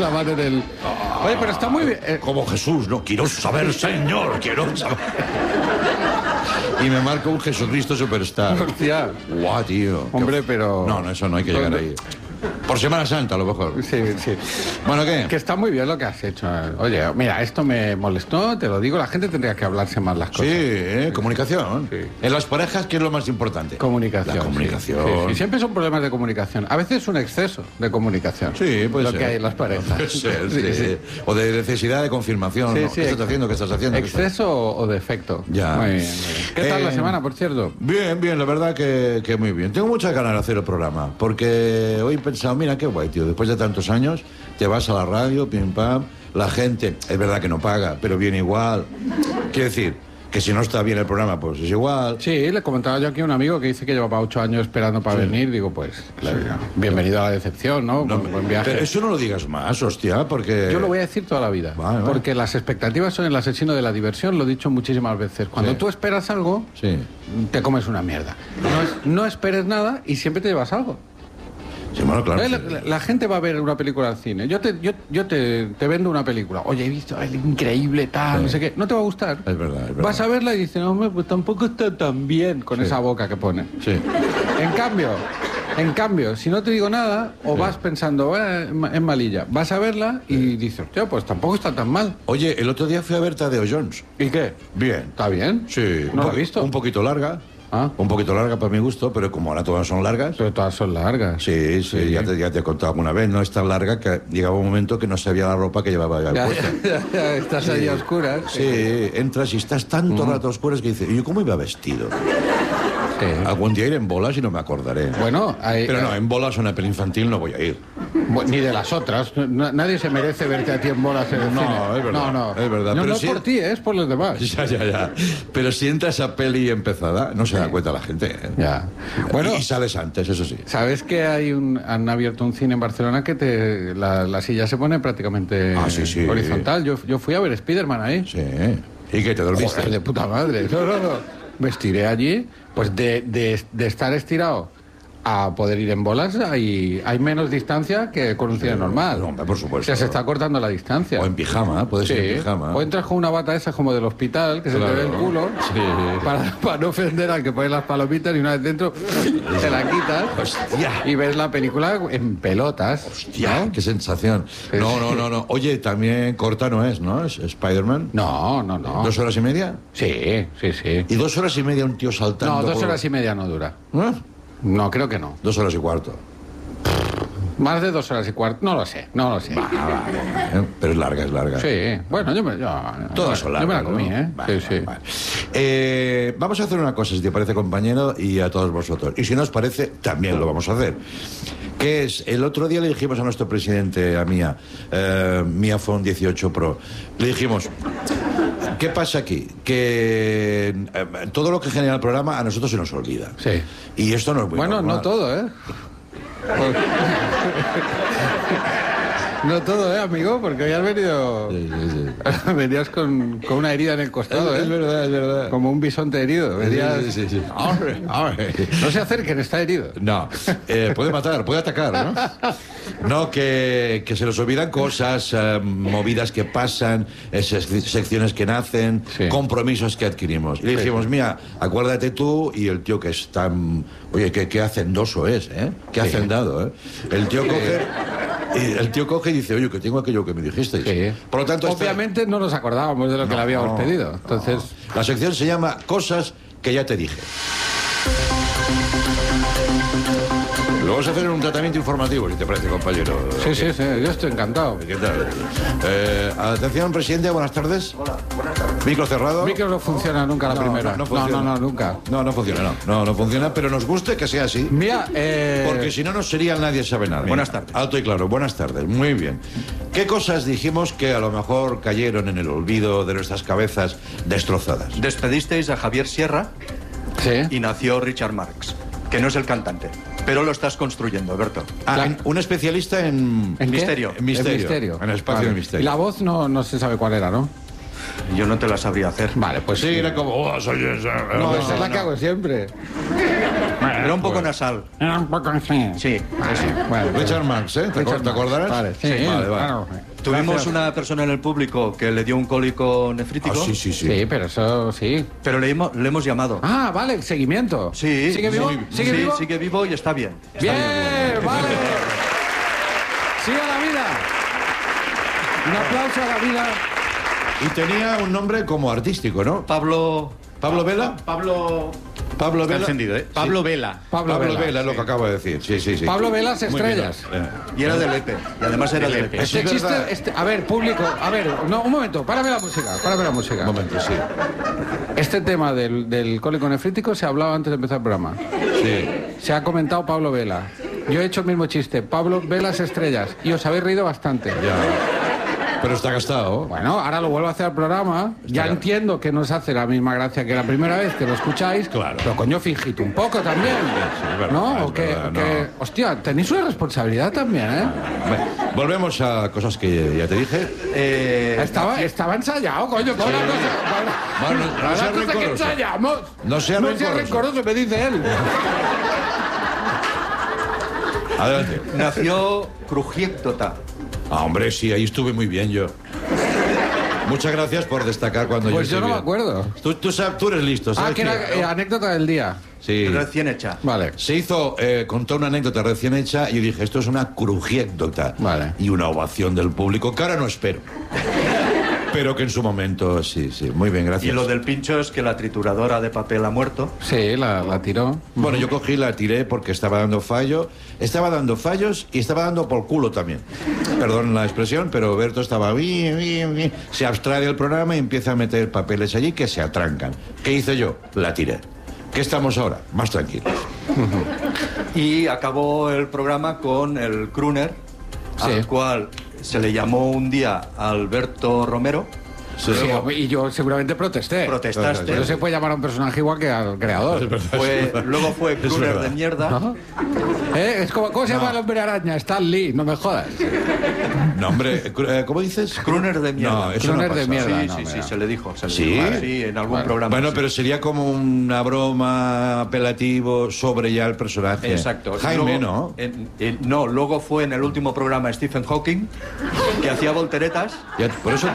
la mano en el... Oye, pero está muy bien. Como Jesús, no quiero saber, Señor, quiero saber. Y me marco un Jesucristo Superstar. Hostia. Guau, tío. Hombre, pero... No, eso no hay que llegar ahí. Por Semana Santa, a lo mejor. Sí. Bueno, ¿qué? Que está muy bien lo que has hecho. Oye, mira, esto me molestó, te lo digo, la gente tendría que hablarse más las cosas. Sí, comunicación. Sí. En las parejas, ¿qué es lo más importante? Comunicación. La comunicación. Sí. Siempre son problemas de comunicación. A veces un exceso de comunicación. Sí, puede lo ser. que hay en las parejas. Puede ser, sí. O de necesidad de confirmación. Sí, ¿no? ¿Qué estás haciendo? ¿Qué estás haciendo? ¿Exceso o defecto? Ya. Muy bien. ¿Qué tal la semana, por cierto? Bien, la verdad que muy bien. Tengo muchas ganas de hacer el programa, porque hoy he pensado, mira, qué guay, tío, después de tantos años, te vas a la radio, pim pam, la gente, es verdad que no paga, pero viene igual. Quiero decir, que si no está bien el programa, pues es igual. Sí, le comentaba yo aquí a un amigo que dice que llevaba 8 años esperando para venir. Digo, pues, bienvenido a la decepción, ¿no? Buen viaje. Pero eso no lo digas más, hostia, porque... Yo lo voy a decir toda la vida. Vale. Porque las expectativas son el asesino de la diversión, lo he dicho muchísimas veces. Cuando tú esperas algo, te comes una mierda. No esperes nada y siempre te llevas algo. Sí, bueno, claro. La gente va a ver una película al cine. Yo te vendo una película. Oye, he visto el increíble tal, no sé qué. No te va a gustar. Es verdad. Vas a verla y dices, no, hombre, pues tampoco está tan bien con esa boca que pone. Sí. En cambio, si no te digo nada, o vas pensando, es malilla, vas a verla y dices, hostia, pues tampoco está tan mal. Oye, el otro día fui a ver Tadeo Jones. ¿Y qué? Bien. ¿Está bien? Sí. ¿No lo he visto? Un poquito larga. Un poquito larga para mi gusto, pero como ahora todas son largas. Pero todas son largas. Sí. Ya te he contado alguna vez, no es tan larga que llegaba un momento que no sabía la ropa que llevaba ya puesta. Estás ahí a oscuras. Sí, entras y estás tanto rato a oscuras que dices, ¿y yo cómo iba vestido? Sí. Algún día iré en bolas y no me acordaré. Bueno, pero no, en bolas a una peli infantil no voy a ir. Ni de las otras. Nadie se merece verte a ti en bolas en el cine. Es verdad. No. Es verdad. No, pero no por ti, es por los demás. Ya. Pero si entra esa peli empezada, no se da cuenta la gente. Ya. Bueno, y sales antes, eso sí. ¿Sabes que han abierto un cine en Barcelona que la silla se pone prácticamente horizontal? Yo fui a ver Spiderman ahí. Sí. ¿Y qué te dormiste? Joder, de puta madre. No. Me estiré allí, pues de estar estirado a poder ir en bolas hay menos distancia que con un cine normal. No, por supuesto. Se está cortando la distancia. O en pijama, puedes ir en pijama. O entras con una bata esa como del hospital, que se te ve el culo, para no ofender al que pone las palomitas y una vez dentro te la quitas. Hostia. Y ves la película en pelotas. Hostia, ¿no? qué sensación. No. Oye, también corta no es, ¿no? ¿Es Spider-Man? No. ¿2 horas y media? Sí. ¿Y 2 horas y media un tío saltando? No, 2 horas y media no dura. ¿Eh? No, creo que no. 2 horas y cuarto. Más de 2 horas y cuarto, no lo sé. Pero es larga. Sí, bueno, Todas son largas. Yo me la comí, ¿eh? Vale, sí. Vale. Vamos a hacer una cosa, si te parece, compañero, y a todos vosotros. Y si no os parece, también lo vamos a hacer. Que es, el otro día le dijimos a nuestro presidente, a Mía Phone 18 Pro, le dijimos, ¿qué pasa aquí? Que todo lo que genera el programa a nosotros se nos olvida. Sí. Y esto no es muy normal. No todo, ¿eh? No todo, amigo, porque hoy has venido... Sí. Venías con una herida en el costado, ¿eh? Es verdad. Como un bisonte herido. Venías... Sí. No se acerquen, está herido. No, puede matar, puede atacar, ¿no? No, que se nos olvidan cosas, movidas que pasan, secciones que nacen, compromisos que adquirimos. Y le dijimos, mira, acuérdate tú y el tío que es tan... Oye, qué hacendoso es, ¿eh? Qué hacendado, ¿eh? El tío coge y dice, oye, que tengo aquello que me dijisteis. Sí. Por lo tanto, obviamente no nos acordábamos de lo que le habíamos pedido. Entonces... La sección se llama Cosas que ya te dije. Lo vamos a hacer en un tratamiento informativo, si te parece, compañero. Sí, yo estoy encantado. ¿Qué tal? Atención, presidente, buenas tardes. Hola, buenas tardes. Micro cerrado. Micro no funciona nunca la primera. No funciona. No, nunca. No funciona, no funciona, pero nos guste que sea así. Mira, porque si no, no sería el Nadie Sabe Nada. Buenas tardes. Alto y claro, buenas tardes, muy bien. ¿Qué cosas dijimos que a lo mejor cayeron en el olvido de nuestras cabezas destrozadas? Despedisteis a Javier Sierra y nació Richard Marx, que no es el cantante, pero lo estás construyendo, Alberto. Un especialista en misterio. En misterio. En el espacio del misterio. Y la voz no se sabe cuál era, ¿no? Yo no te la sabría hacer. Vale, pues sí, era como... No, esa es la que hago siempre. Era un poco nasal. Era un poco así. Sí, Bueno, Richard Marx, ¿eh? ¿Te acordarás? Vale, sí, vale. claro. Tuvimos Gracias. una persona en el público que le dio un cólico nefrítico. Sí. Sí, pero eso sí. Pero le hemos llamado. Ah, vale, seguimiento. Sí. ¿Sigue vivo? Sí, ¿Sigue vivo? sigue vivo y está bien. Está Bien, vale. Siga la vida. Un aplauso a la vida. Y tenía un nombre como artístico, ¿no? Pablo ¿Vela? Pablo Pablo está Vela. encendido, ¿eh? Pablo Vela. Pablo Vela es lo sí. que acabo de decir. Sí. Pablo Velas Muy bien. Estrellas. y era de Lepe. Y además era de Lepe. Eso Este es verdad. chiste, a ver, público, a ver, no, un momento, párame la música. Un momento, sí. Este tema del cólico nefrítico se ha hablado antes de empezar el programa. Sí. Se ha comentado Pablo Vela. Yo he hecho el mismo chiste, Pablo Velas Estrellas, y os habéis reído bastante. Ya. Pero está gastado. Bueno, ahora lo vuelvo a hacer al programa. Ya Está- entiendo que no os hace la misma gracia que la primera vez que lo escucháis. Claro. Pero coño, fingid un poco también. es verdad, ¿No? es O que, verdad, que- hostia, tenéis una responsabilidad también, ¿eh? Bueno, volvemos a cosas que ya te dije. Estaba ensayado, coño. Con una cosa, Bueno, no con seas una cosa que rencoroso. ensayamos. No seas rencoroso. rencoroso, me dice él. Adelante. Nació Crujiéctota. Ah, hombre, sí, ahí estuve muy bien yo. Muchas gracias por destacar cuando Pues yo yo no me estoy bien. acuerdo. Tú eres listo, ¿sabes? Ah, que era anécdota del día. Sí. Recién hecha. Vale. Se hizo, contó una anécdota recién hecha y yo dije, esto es una crujiéndota. Vale. Y una ovación del público, que ahora no espero. Pero que en su momento, sí. Muy bien, gracias. Y lo del pincho es que la trituradora de papel ha muerto. Sí, la tiró. Bueno, yo cogí, la tiré porque estaba dando fallo. Estaba dando fallos y estaba dando por culo también. Perdón la expresión, pero Berto estaba bien. Se abstrae del programa y empieza a meter papeles allí que se atrancan. ¿Qué hice yo? La tiré. ¿Qué estamos ahora? Más tranquilos. Y acabó el programa con el crooner, Sí. al cual se le llamó un día Alberto Romero. Sí, y yo seguramente protesté. Protestaste. Pero se puede llamar a un personaje igual que al creador. Luego fue crooner verdad. de mierda. ¿No? Es como, ¿cómo se llama el hombre araña? Stan Lee, no me jodas. No, hombre, ¿cómo dices? Crooner de mierda. No, eso Crooner no de pasa. mierda. Sí, no, sí, mira. se le dijo. ¿Sí? Dijo, sí, en algún programa. Bueno, sí. pero sería como una broma apelativo sobre ya el personaje. Exacto. Jaime, Luego, ¿no? no, luego fue en el último programa Stephen Hawking, que hacía volteretas. Ya, por eso,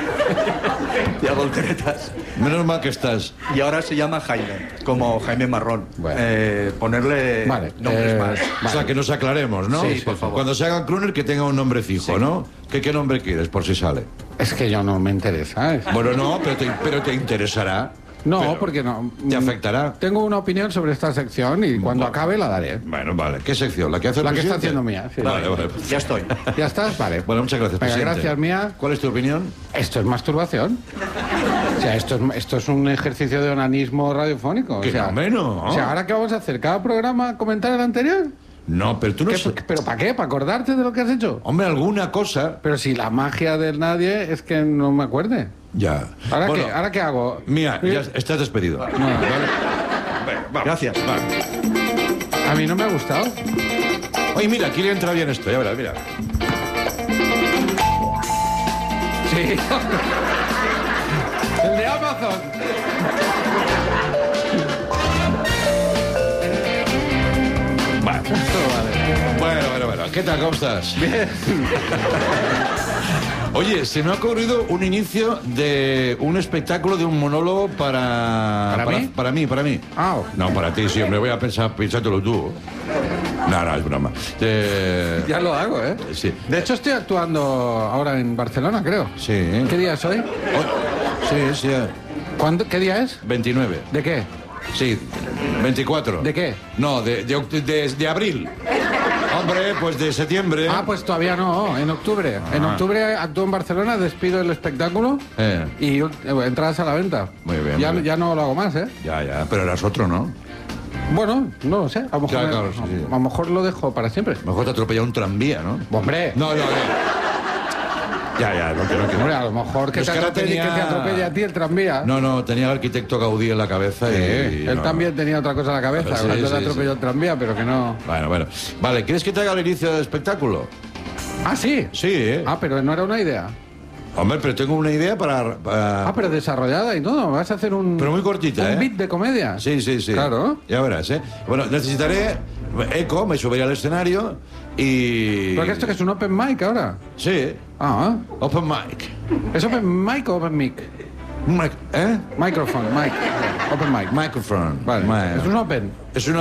Hacía volteretas. menos mal que estás. Y ahora se llama Jaime, como Jaime Marrón. Bueno. Ponerle Vale, nombres más. O sea, que nos aclaremos, ¿no? Sí, por favor. Cuando se haga crooner, que tenga un nombre fijo, Sí. ¿no? ¿Qué nombre quieres, por si sale? Es que yo no me interesa. Bueno, no, pero te interesará. No, Pero porque no. ¿Te afectará? Tengo una opinión sobre esta sección y cuando acabe la daré. Bueno, vale. ¿Qué sección? ¿La que hace el La que está presidente? haciendo mía. Sí. Vale. Ya estoy. ¿Ya estás? Vale. Bueno, muchas gracias, Venga, presidente. gracias, Mía. ¿Cuál es tu opinión? Esto es masturbación. O sea, esto es un ejercicio de onanismo radiofónico. Que o sea, no, menos. O sea, ¿ahora qué vamos a hacer? ¿Cada programa comentar el anterior? No, pero tú no... ¿Pero para qué? ¿Para acordarte de lo que has hecho? Hombre, alguna cosa... Pero si la magia del nadie es que no me acuerde. Ya. ¿Ahora, Bueno, qué? ¿Ahora qué hago? Mía, ya estás despedido. No, Venga, vamos. Gracias. Va. a mí no me ha gustado. Oye, mira, aquí le entra bien esto, ya verás, mira. Sí. El de Amazon. Bueno. ¿Qué tal? ¿Cómo estás? Bien. Oye, se me ha ocurrido un inicio de un espectáculo, de un monólogo ¿Para mí? Para mí. Ah, No, para ti, sí, hombre, voy a pensártelo tú. No, es broma. ya lo hago, ¿eh? Sí. De hecho, estoy actuando ahora en Barcelona, creo. Sí. ¿Qué día es hoy? Sí, ¿Qué día es? 29. ¿De qué? Sí, 24. ¿De qué? No, de abril. Hombre, pues de septiembre. Ah, pues todavía no, en octubre. En octubre actúo en Barcelona, despido el espectáculo y entradas a la venta. Muy bien, Ya, muy bien. ya no lo hago más, ¿eh? Ya, pero eras otro, ¿no? Bueno, no lo sé. A lo mejor, Claro, sí. a lo mejor lo dejo para siempre. Mejor te atropella un tranvía, ¿no? Hombre, No. Ya, no quiero. hombre, a lo mejor que Es te, que ahora atropelle, que te atropelle a ti el tranvía. No, tenía al arquitecto Gaudí en la cabeza y... Él no. también tenía otra cosa en la cabeza, Sí, cuando sí, le atropelló sí. el tranvía, pero que no. Bueno. Vale, ¿quieres que te haga el inicio del espectáculo? Ah, sí. Sí, ¿eh? Ah, pero no era una idea. Hombre, pero tengo una idea para... pero desarrollada y todo. Vas a hacer un... Pero muy cortita, un beat de comedia. Sí. Claro. Ya verás, ¿eh? Bueno, necesitaré eco, me subiré al escenario y... ¿Pero que esto que es un open mic ahora? Sí. Open mic. ¿Es open mic o open mic? Microphone, Open mic. Microphone. Vale. Es un open. Es un